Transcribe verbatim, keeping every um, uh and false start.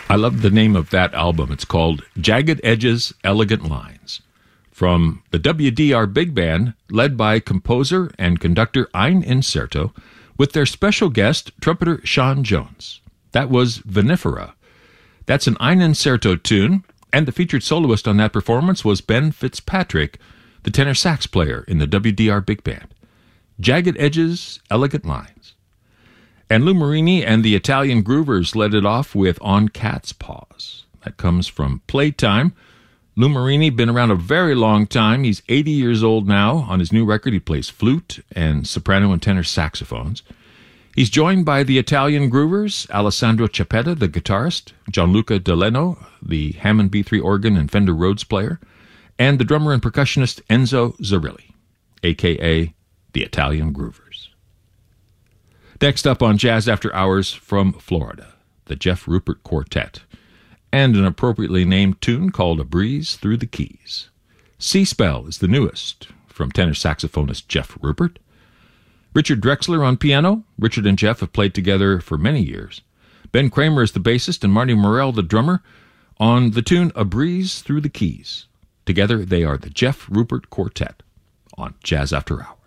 I love the name of that album. It's called Jagged Edges, Elegant Lines, from the W D R Big Band, led by composer and conductor Ein Incerto, with their special guest, trumpeter Sean Jones. That was Vinifera. That's an Ein Incerto tune, and the featured soloist on that performance was Ben Fitzpatrick, the tenor sax player in the W D R Big Band. Jagged Edges, Elegant Lines. And Lou Marini and the Italian Groovers led it off with On Cat's Paws. That comes from Playtime. Lou Marini, been around a very long time. He's eighty years old now. On his new record, he plays flute and soprano and tenor saxophones. He's joined by the Italian Groovers, Alessandro Chiappetta, the guitarist, Gianluca Deleno, the Hammond B three organ and Fender Rhodes player, and the drummer and percussionist Enzo Zarilli, a k a the Italian Groovers. Next up on Jazz After Hours, from Florida, the Jeff Rupert Quartet, and an appropriately named tune called A Breeze Through the Keys. Sea Spell is the newest, from tenor saxophonist Jeff Rupert. Richard Drexler on piano. Richard and Jeff have played together for many years. Ben Kramer is the bassist and Marty Morell the drummer on the tune A Breeze Through the Keys. Together they are the Jeff Rupert Quartet on Jazz After Hours.